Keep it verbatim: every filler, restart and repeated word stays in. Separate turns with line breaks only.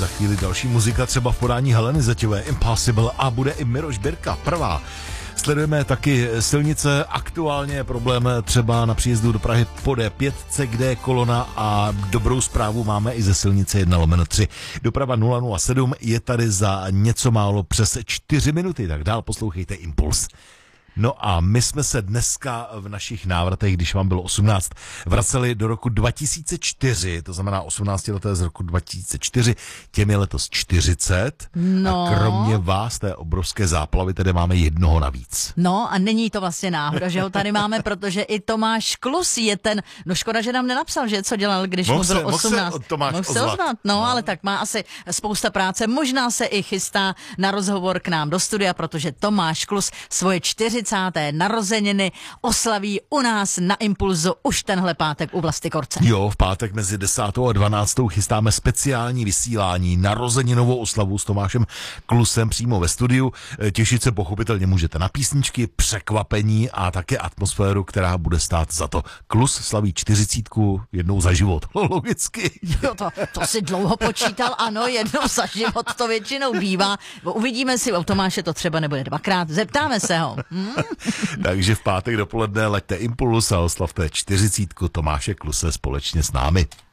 chvíli další muzika, třeba v podání Heleny Zeťové, Impossible, a bude i Miroš Birka, prvá. Sledujeme taky silnice, aktuálně je problém třeba na příjezdu do Prahy po D pět, kde je kolona, a dobrou zprávu máme i ze silnice jedna lomeno tři. Doprava nula nula sedm je tady za něco málo přes čtyři minuty, tak dál poslouchejte Impuls. No a my jsme se dneska v našich návratech, když vám bylo osmnáct, vraceli do roku dva tisíce čtyři, to znamená osmnáctileté z roku dva tisíce čtyři, těm je letos čtyřicet.
No.
A kromě vás, té obrovské záplavy, tedy máme jednoho navíc.
No a není to vlastně náhoda, že ho tady máme, protože i Tomáš Klus je ten, no škoda, že nám nenapsal, že co dělal, když
Mohl
mu bylo
se,
osmnáct.
Mohl se Tomáš
Mohl se
ozvat.
ozvat, no, no, ale tak má asi spousta práce, možná se i chystá na rozhovor k nám do studia, protože Tomáš Klus svoje čtyřicáté narozeniny oslaví u nás na Impulzu už tenhle pátek u Vlasty Korce.
Jo, v pátek mezi desátou a dvanáctou chystáme speciální vysílání, narozeninovou oslavu s Tomášem Klusem přímo ve studiu. Těšit se pochopitelně můžete na písničky, překvapení a také atmosféru, která bude stát za to. Klus slaví čtyřicítku jednou za život. Logicky.
Jo, to, to si dlouho počítal, ano, jednou za život to většinou bývá. Uvidíme si, u Tomáše to třeba nebude dvakrát, zeptáme se ho. Hmm?
Takže v pátek dopoledne leďte Impuls a oslavte čtyřicítku Tomáše Kluse společně s námi.